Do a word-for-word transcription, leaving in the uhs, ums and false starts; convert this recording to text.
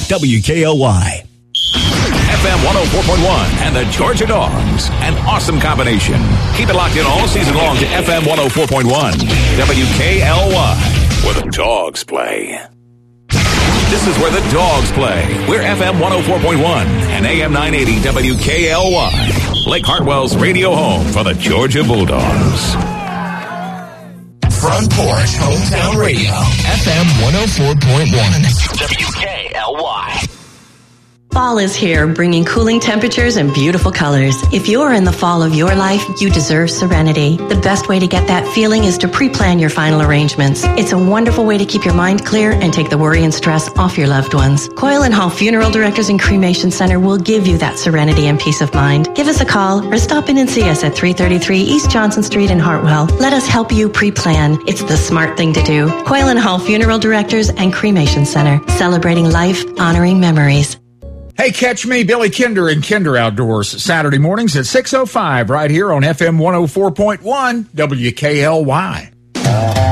W K L Y. F M one oh four point one and the Georgia Dogs. An awesome combination. Keep it locked in all season long to F M one oh four point one. W K L Y, where the Dogs play. This is where the Dogs play. We're F M one oh four point one and A M nine eighty W K L Y. Lake Hartwell's radio home for the Georgia Bulldogs. Front Porch Hometown Radio. F M one oh four point one. W K L Y. Fall is here, bringing cooling temperatures and beautiful colors. If you're in the fall of your life, you deserve serenity. The best way to get that feeling is to pre-plan your final arrangements. It's a wonderful way to keep your mind clear and take the worry and stress off your loved ones. Coyle and Hall Funeral Directors and Cremation Center will give you that serenity and peace of mind. Give us a call or stop in and see us at three thirty-three East Johnson Street in Hartwell. Let us help you pre-plan. It's the smart thing to do. Coyle and Hall Funeral Directors and Cremation Center, celebrating life, honoring memories. Hey, catch me, Billy Kinder, in Kinder Outdoors, Saturday mornings at six oh five right here on F M one oh four point one W K L Y.